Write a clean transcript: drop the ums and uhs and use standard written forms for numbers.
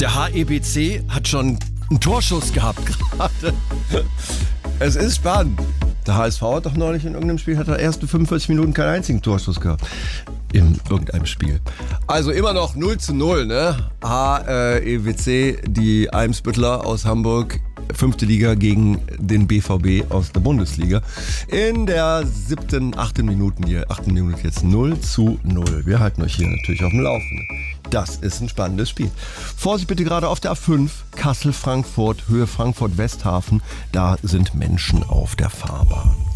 Der HEBC hat schon einen Torschuss gehabt gerade. Es ist spannend. Der HSV hat doch neulich in irgendeinem Spiel, hat er erste 45 Minuten keinen einzigen Torschuss gehabt. In irgendeinem Spiel. Also immer noch 0:0, ne? HEBC, die Eimsbüttler aus Hamburg, 5. Liga gegen den BVB aus der Bundesliga. In der 7., 8. Minute jetzt 0:0. Wir halten euch hier natürlich auf dem Laufenden. Das ist ein spannendes Spiel. Vorsicht bitte gerade auf der A5, Kassel-Frankfurt, Höhe Frankfurt-Westhafen. Da sind Menschen auf der Fahrbahn.